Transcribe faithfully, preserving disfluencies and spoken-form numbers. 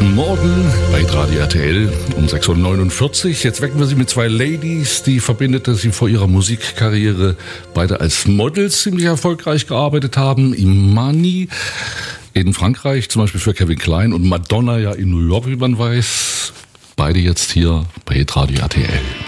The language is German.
Guten Morgen bei Radio R T L um sechs Uhr neunundvierzig. Jetzt wecken wir Sie mit zwei Ladies, die verbindete sie vor ihrer Musikkarriere beide als Models ziemlich erfolgreich gearbeitet haben. Imani in Frankreich, zum Beispiel für Kevin Klein, und Madonna ja in New York, wie man weiß. Beide jetzt hier bei Radio R T L.